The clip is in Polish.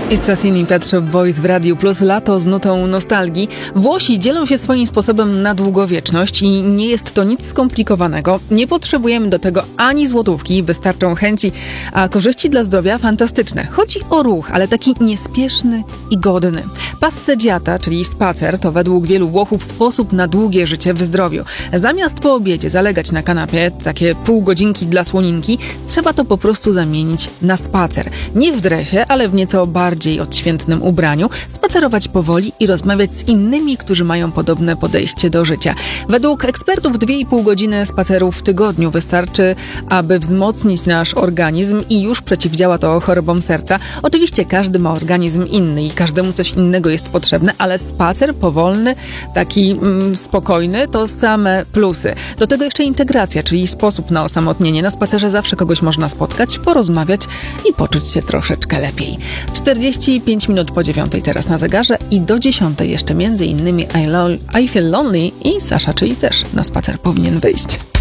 It's a Sin i Pet Shop Boys w Radiu Plus. Lato z nutą nostalgii. Włosi dzielą się swoim sposobem na długowieczność i nie jest to nic skomplikowanego. Nie potrzebujemy do tego ani złotówki, wystarczą chęci, a korzyści dla zdrowia fantastyczne. Chodzi o ruch, ale taki niespieszny i godny. Passeggiata, czyli spacer, to według wielu Włochów sposób na długie życie w zdrowiu. Zamiast po obiedzie zalegać na kanapie, takie pół godzinki dla słoninki, trzeba to po prostu zamienić na spacer. Nie w dresie, ale w nieco bardziej odświętnym ubraniu, spacerować powoli i rozmawiać z innymi, którzy mają podobne podejście do życia. Według ekspertów 2,5 godziny spaceru w tygodniu wystarczy, aby wzmocnić nasz organizm i już przeciwdziała to chorobom serca. Oczywiście każdy ma organizm inny i każdemu coś innego jest potrzebne, ale spacer powolny, taki spokojny, to same plusy. Do tego jeszcze integracja, czyli sposób na osamotnienie. Na spacerze zawsze kogoś można spotkać, porozmawiać i poczuć się troszeczkę lepiej. 45 minut po 9 teraz na zegarze i do 10 jeszcze m.in. I Feel Lonely i Sasha, czyli też na spacer powinien wyjść.